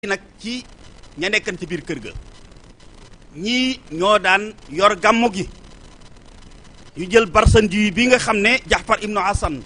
nag ci ña nekkan ci biir kër ga ñii ñoo daan yor gàmmu gi ñu jël Barsandi bi nga xam ne Jaafar ibnu Hasan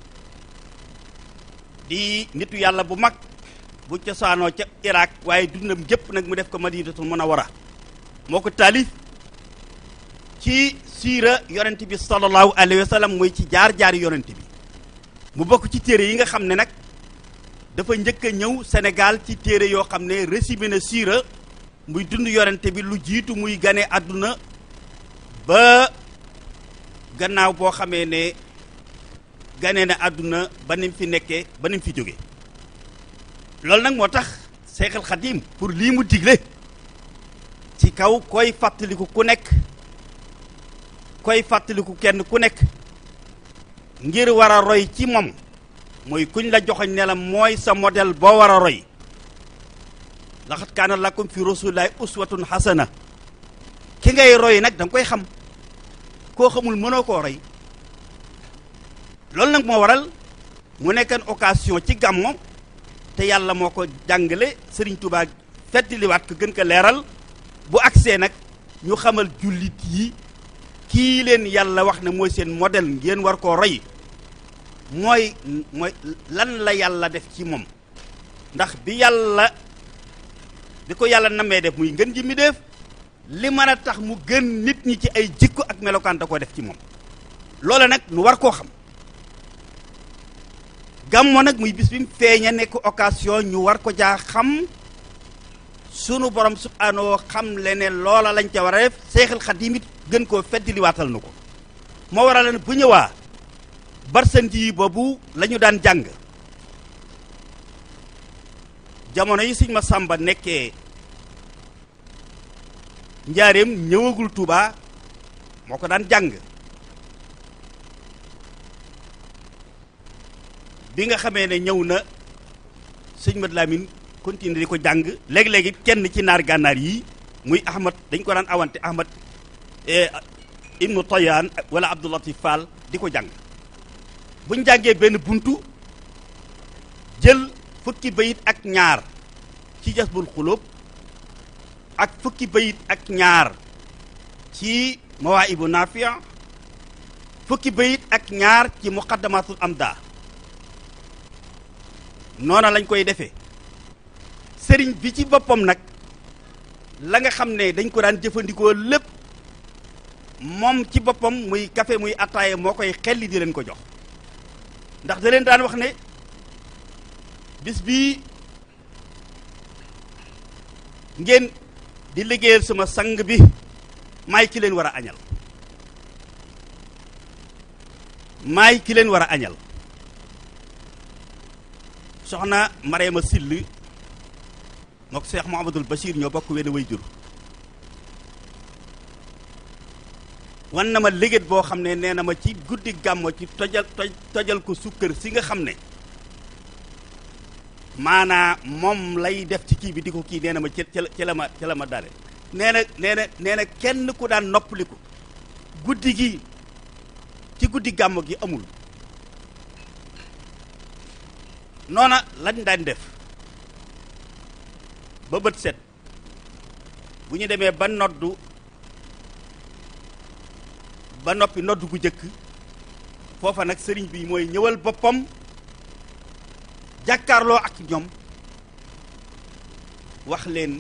di nitu yàlla bu mag bu cosaanoo ca Irak waaye dundam jëpp nag mu def ko Madinatul Munawwara moo ko taalif ci siira yonent bi sallallahu alayhi wa sallam muy ci jaar-jaari yonent bi mu bokk ci téere yi nga xam ne nag dafa njëkk a ñëw Sénégal ci téere yoo xam ne résumé na siira muy dund yonente bi lu jiitu muy gane àdduna ba gannaaw boo xamee ne gane na àdduna ba nim fi nekkee ba nim fi jóge loolu nag moo tax Seexul Xadiim pour lii mu digle ci kaw koy fàttaliku ku nekk koy fàttaliku kenn ku nekk ngir war a roy ci moom mooy kuñ la joxoñ ne la mooy sa modèle boo war a roy laqad kaana lakum fi rasulillahi uswatun hasana ki ngay roy nag da nga koy xam koo xamul mënoo koo roy loolu nag moo waral mu nekkan occasion ci gàmmo te yàlla moo ko jàngale Serigne Touba feddliwaat ko gën ko leeral bu agsee nag ñu xamal jullit yi kii leen yàlla wax ne mooy seen modèle ngeen war koo roy mooy lan la yàlla def ci moom ndax bi ko yàlla namee def muy ngën ji mi def li mën a tax mu gën nit ñi ci ay jikko ak melokaan da koo def ci moom loola nag nu war koo xam gàmmo nag muy bis bi mu feeña nekk occasion ñu war ko jaa xam sunu borom subhaanahu xam le ne loola lañ ca war a def Seexul Xadiim it gën koo feddliwaatal nu ko moo waral ne bu ñëwaa Barsandi boobu la ñu daan jàng jamono yi Sëñ Masamba nekkee njaareem ñëwagul Touba moo ko daan jàng bi nga xamee ne ñëw na Sëñ Mat Lamin continué di ko jàng léegi-léegi kenn ci naar gànnaar yi muy Ahmad dañ ko daan awante Ahmad ibnu Toyaan wala Abdou Latif Fall di ko jàng buñ jàngee benn buntu jël fukki bayit ak ñaar ci Jasbul Xulóob ak fukki bayit ak ñaar ci Mawaahibu Naafi' fukki bayit ak ñaar ci Muqaddamatul Amda noona lañ koy defee sëriñ bi ci boppam nag la nga xam ne dañ ko daan jëfandikoo lépp moom ci boppam muy café muy attaaye moo koy xelli di leen ko jox ndax da leen daan wax ne bis bii ngeen di liggéeyal sama sang bi maay ki leen war a añal maay ki leen war a añal soxna Mariama Sill mook Cheikh Mouhamadoul Bachir ñoo bokk wenn way jur wan na ma léget boo xam ne nee na ma ci guddi gàmmo ci tojal ko sukkër si nga xam ne maanaa moom lay def ci kii bi di ko kii nee na ma ci la ma dale nee na kenn ku daan noppaliku guddi gi ci guddi gàmmo gi amul noona lañ daan def ba bët set bu ñu demee ba noddu ba noppi noddu gu jëkk foofa nag sëriñ bi mooy ñëwal boppam jàkkaarloo ak ñoom wax leen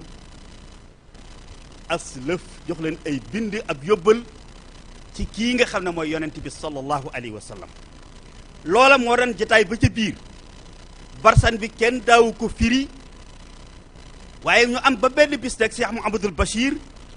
as lëf jox leen ay bind ab yóbbal ci kii nga xam ne mooy yonent bi sallallahu alayhi wa sallam loola moo doon jotaay ba ca biir barsan bi kenn daawu ko firi waaye ñu am ba benn bis rek Cheikh Mouhamadoul Bachir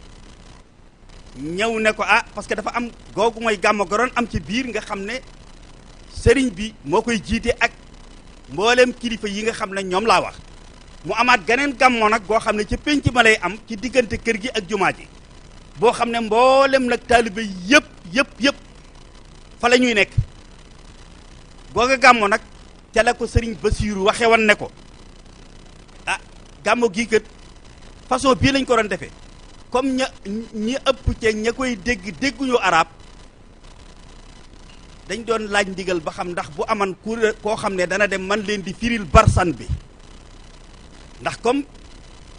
ñëw ne ko parce que dafa am googu mooy gàmmo goroon am ci biir nga xam ne sëriñ bi moo koy jiite ak mboolem kilifa yi nga xam ne ñoom laa wax mu amaat geneen gàmmo nag goo xam ne ca pénc ma lay am ci diggante kër gi ak jumaa ji boo xam ne mboolem nag taalibe yëpp fa la ñuy nekk googa gàmmo nag ca la ko sëriñ Basiiru waxe woon ne ko gàmmo gii kat façon bii lañ ko doon defee comme ñi ëpp ca ña koy dégguñu arab dañ doon laaj ndigal ba xam ndax bu aman koo xam ne dana dem man leen di firil barsan bi ndax comme